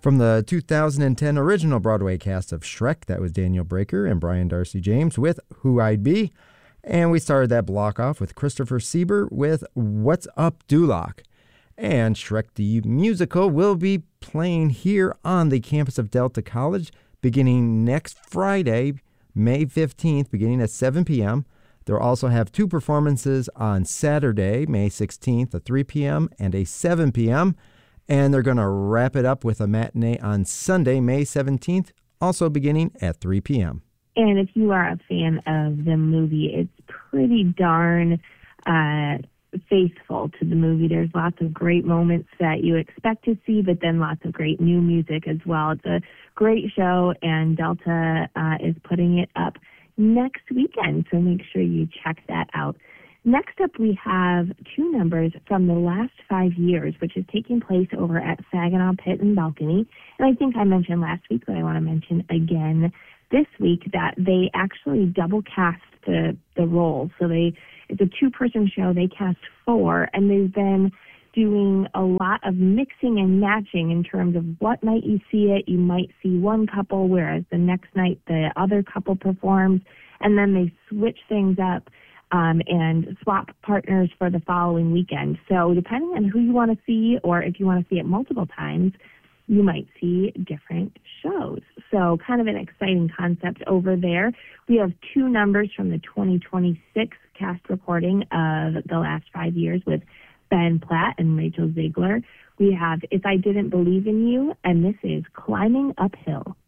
From the 2010 original Broadway cast of Shrek, that was Daniel Breaker and Brian Darcy James with Who I'd Be. And we started that block off with Christopher Sieber with What's Up, Duloc. And Shrek the Musical will be playing here on the campus of Delta College beginning next Friday, May 15th, beginning at 7 p.m. They'll also have two performances on Saturday, May 16th at 3 p.m. and a 7 p.m. And they're going to wrap it up with a matinee on Sunday, May 17th, also beginning at 3 p.m. And if you are a fan of the movie, it's pretty darn faithful to the movie. There's lots of great moments that you expect to see, but then lots of great new music as well. It's a great show, and Delta is putting it up next weekend, so make sure you check that out. Next up, we have two numbers from the last 5 years, which is taking place over at Saginaw Pit and Balcony. And I think I mentioned last week, but I want to mention again this week that they actually double cast the roles. So it's a two-person show. They cast four, and they've been doing a lot of mixing and matching in terms of what night you see it. You might see one couple, whereas the next night the other couple performs, and then they switch things up and swap partners for the following weekend. So depending on who you want to see, or if you want to see it multiple times, you might see different shows. So kind of an exciting concept over there. We have two numbers from the 2026 cast recording of the last 5 years with Ben Platt and Rachel Ziegler. We have If I Didn't Believe in You, and this is Climbing Uphill.